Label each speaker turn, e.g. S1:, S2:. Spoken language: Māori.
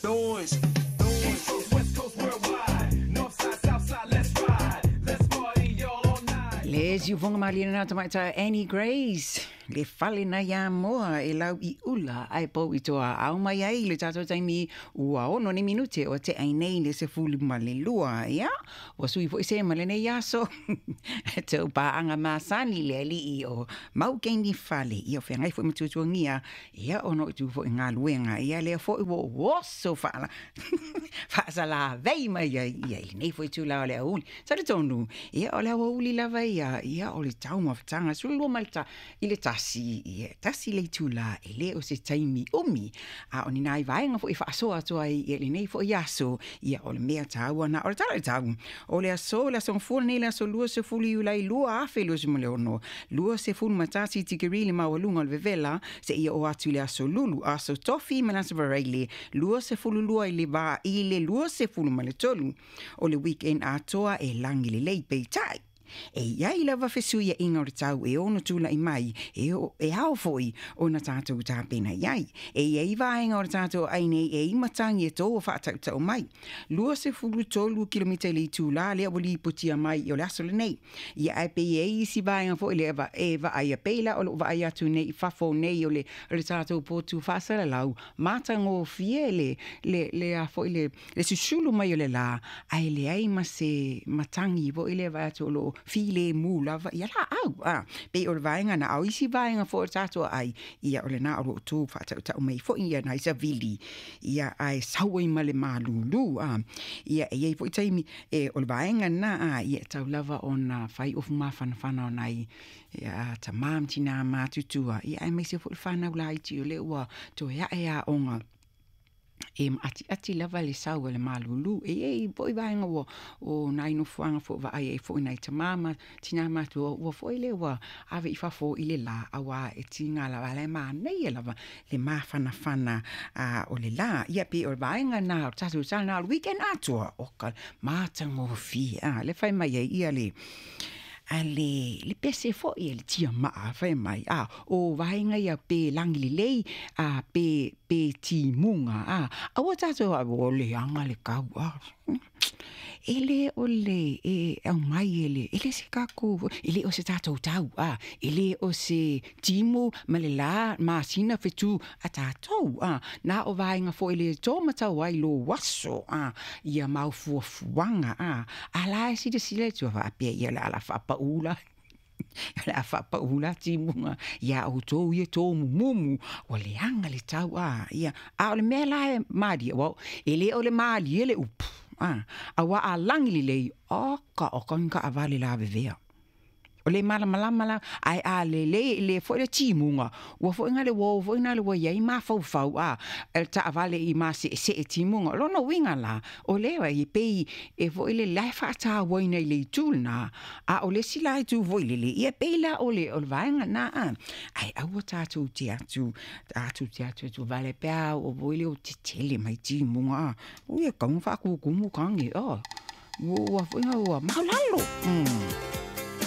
S1: Noise. East Coast, West Coast, worldwide. North side, South side, let's ride. Let's party y'all all night.
S2: Les you vonga mali na tamaita Annie Grace. Le fale na ya moa e lau I ula ai po I toa au mai ai le tato taimi ua ono ni minute o te ainei le se fuli male lua ya wa sui fo se male ne yaso te pa anga masani le li o mau kendi fale I o fengai fo mtutuangia ya ono tu fo nga luenga ya le fo wo so fala fa sala vei mai ya nei fo tu la le uli sa le tonu ya o la uli la vai ya o le tau mafutanga sulu malta ile tasi le tula e le o se taimi umi a oni nai vaenga fo I whaasoa toa I le nei fo I aso ia o le mea taua na o le tala tau o le aso le aso mfua nei le aso lua se fuli ulai lua afe lua se mole ono lua se fulu matasi tikiri le mawalunga o le vevela se ia o atu le aso lulu aso tofi manasa vareile lua se fulu lua I le va I le lua se fulu male tolu o le weekend a toa e langi le lei peitai e iai lava fesuia inga o le tau e ono tula I mai e hao foi o na tātou tāpena iai e iai vaenga o le tātou aine e imatangi e tō o whaatau tau mai lua se fulu tolu kilomita li tula lea wali putia mai o le aso le nei ia ai pe e isi vaenga foi le eva aia peila o le ova aia tu nei fafo nei o le tātou potu whaasara lau matango fie le a foi le susulu mai o le la ai le ai ma se matangi vo ile va to lo file mu lava ia la au pe o vaenga na au isi vaenga fo tato ai ia o le na o tu fa ta mai fo ia na isa vili ia ai sawe male malulu ia e fo taimi e o vaenga na ia tau lava ona fai of mafana fana nai ia tamam tina matutua ia ai mai se fo fana ulai ti o le wa to ia onga ati lava le sau le malulu e poi vaenga o nai no fuanga fo va ai fo nai tamama tina matu o fo ile wa ave I fafo ile la awa e tinga la vale ma nei lava le mafana fana o le la ia pe o vaenga na tatu sana weekend atua o ka matango fi le fai mai ia le le pese fo I le tia maa fai mai o vaenga ia pe langi lei pe ti munga o tato o le anga le kau ele ole au mai ele se kako ele o se tato tau ele o se timu malela masina fetu atato na o vaenga fo ele tomata wai lo waso ia mau fuanga ala si de sileto va pe ia la fa paula la fa paula timu ia o to ia to mumu o le anga le tau ia o le mela madi o ele o le mali ele awa a langi lei o ka avali la vevea o le mala ai le fo le timunga o fo ngale wo fo ngale wo ye ma fo el ta avale I ma se timunga lo no winga la o le wa I pe e fo le life ata wo ina le tulna o le sila tu vo le e pe la o le vanga na ai a wo ta tu tu vale pe o vo le o tele mai timunga o ye kong fa ku mu kang e o wo fo nga wo ma lalo